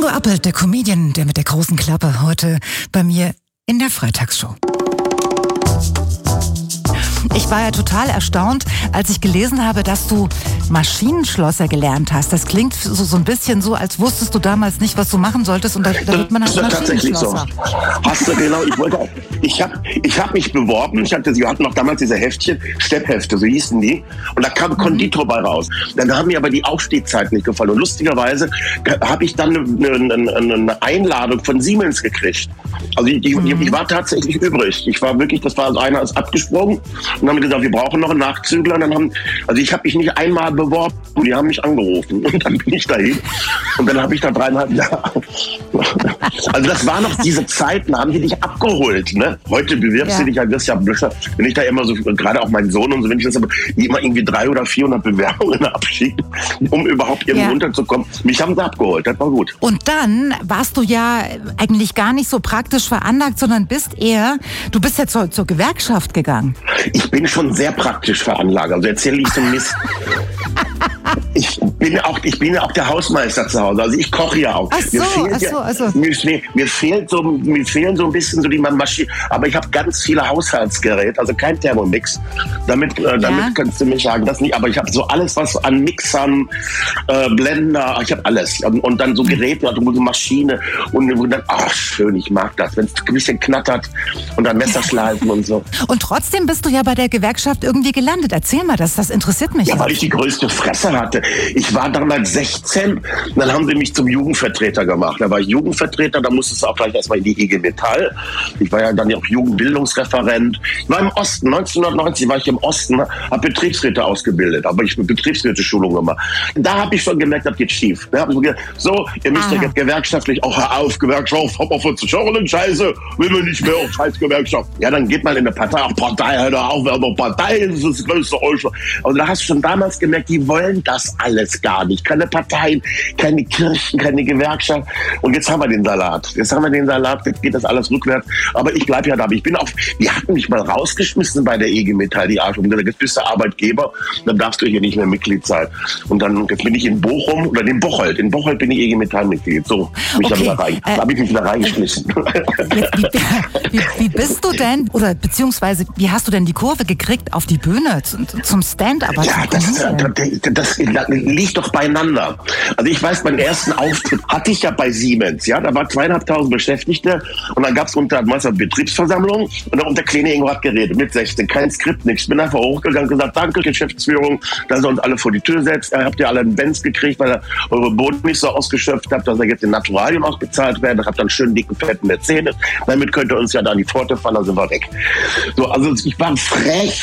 Ingo Appelt, der Comedian, der mit der großen Klappe, heute bei mir in der Freitagsshow. Ich war ja total erstaunt, als ich gelesen habe, dass du Maschinenschlosser gelernt hast. Das klingt so ein bisschen so, als wusstest du damals nicht, was du machen solltest. Und da wird man halt Maschinenschlosser. So. Hast du genau, ich hab mich beworben. Wir hatten noch damals diese Heftchen, Stepphefte, so hießen die. Und da kam Konditor bei raus. Dann haben mir aber die Aufstehzeit nicht gefallen. Und lustigerweise habe ich dann eine Einladung von Siemens gekriegt. Also ich war tatsächlich übrig. Einer ist abgesprungen und haben gesagt, wir brauchen noch einen Nachzügler. Ich habe mich nicht einmal beworben, die haben mich angerufen und dann bin ich dahin und dann habe ich da 3,5 Jahre. Also das war noch diese Zeiten, haben die dich abgeholt. Ne? Heute bewirbst du dich ja, wirst ja blödscher. Wenn ich da immer so, gerade auch mein Sohn und so, wenn ich das aber immer irgendwie 300 oder 400 Bewerbungen abschicke, um überhaupt irgendwie runterzukommen. Mich haben sie abgeholt, das war gut. Und dann warst du ja eigentlich gar nicht so praktisch veranlagt, sondern du bist ja zur Gewerkschaft gegangen. Ich bin schon sehr praktisch veranlagt, also erzähle ich so Mist. Ich bin ja auch der Hausmeister zu Hause, also ich koche ja auch. Mir fehlen so ein bisschen so die Maschine, aber ich habe ganz viele Haushaltsgeräte, also kein Thermomix. Damit kannst du mich sagen, das nicht, aber ich habe so alles, was an Mixern, Blender, ich habe alles. Und dann so Geräte, also so Maschine und dann, schön, ich mag das, wenn es ein bisschen knattert und dann Messerschleifen und so. Und trotzdem bist du ja bei der Gewerkschaft irgendwie gelandet. Erzähl mal, das interessiert mich. Ja, weil ich die größte Fresse hatte. Ich war damals 16, dann haben sie mich zum Jugendvertreter gemacht. Da war ich Jugendvertreter, da musstest du auch gleich erstmal in die IG Metall. Ich war ja dann auch Jugendbildungsreferent. Ich war im Osten, 1990 war ich im Osten, habe Betriebsräte ausgebildet, aber ich habe Betriebsräte-Schulung gemacht. Da habe ich schon gemerkt, das geht schief. Da habe ich gedacht, so, ihr müsst ja jetzt gewerkschaftlich, hör auf, Gewerkschaft, hab auf 40 Euro Scheiße, will man nicht mehr auf scheiß Gewerkschaft. Ja, dann geht man in eine Partei, hör doch auf, Partei, das ist das größte Euch. Also da hast du schon damals gemerkt, die wollen das alles gar nicht. Keine Parteien, keine Kirchen, keine Gewerkschaft. Und jetzt haben wir den Salat. Jetzt geht das alles rückwärts. Aber ich bleibe ja da. Die hatten mich mal rausgeschmissen bei der IG Metall, die Arsch. Und gesagt, jetzt bist du Arbeitgeber, dann darfst du hier nicht mehr Mitglied sein. Und dann jetzt bin ich in Bochum oder in Bocholt. In Bocholt bin ich IG Metall-Mitglied. So, da habe ich mich wieder reingeschmissen. Wie bist du denn, oder beziehungsweise wie hast du denn die Kurve gekriegt auf die Bühne zum Stand-up? Ja, das liegt doch beieinander. Also ich weiß, meinen ersten Auftritt hatte ich ja bei Siemens. Ja, da war 2.500 Beschäftigte und dann gab es unter Betriebsversammlung und dann unter Kleine Ingo hat geredet mit 16. Kein Skript, nichts. Bin einfach hochgegangen und gesagt, danke Geschäftsführung, dass ihr uns alle vor die Tür setzt. Habt ihr alle einen Benz gekriegt, weil ihr eure Boden nicht so ausgeschöpft habt, dass ihr jetzt in Naturalien ausgezahlt werdet. Habt dann schön dicken, fetten Mercedes. Damit könnt ihr uns ja da an die Pforte fahren, dann sind wir weg. So, also ich war frech